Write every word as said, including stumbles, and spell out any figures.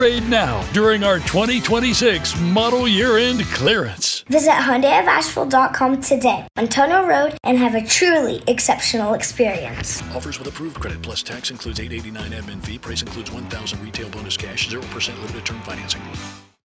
Trade now during our twenty twenty-six model year-end clearance. Visit Hyundai of Asheville dot com today on Tono Road and have a truly exceptional experience. Offers with approved credit plus tax includes eight eighty-nine admin fee. Price includes one thousand retail bonus cash, zero percent limited term financing.